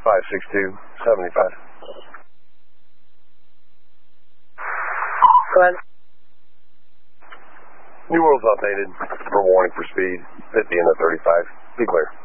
562-75. Go ahead. New World's updated for warning for speed. 50 in the 35. Be clear.